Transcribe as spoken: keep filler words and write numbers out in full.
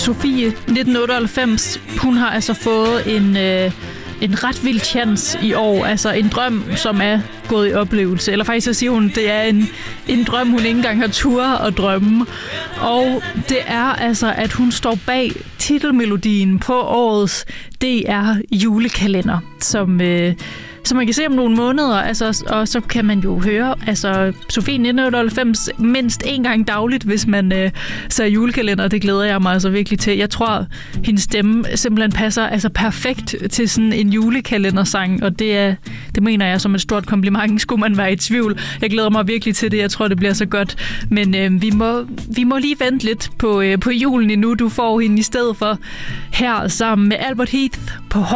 Sofie nitten otteoghalvfems, hun har altså fået en, øh, en ret vild chance i år. Altså en drøm, som er gået i oplevelse. Eller faktisk så siger hun, det er en, en drøm, hun ikke engang har tur at drømme. Og det er altså, at hun står bag titelmelodien på årets D R julekalender, som... Øh, Så man kan se om nogle måneder, altså, og så kan man jo høre altså, Sofie nitten otteoghalvfems mindst en gang dagligt, hvis man øh, ser julekalender. Det glæder jeg mig altså virkelig til. Jeg tror, hendes stemme simpelthen passer altså, perfekt til sådan en julekalendersang, og det, er, det mener jeg som et stort kompliment. Skulle man være i tvivl. Jeg glæder mig virkelig til det. Jeg tror, det bliver så godt. Men øh, vi, må, vi må lige vente lidt på, øh, på julen endnu. Du får hende i stedet for her sammen med Albert Heath på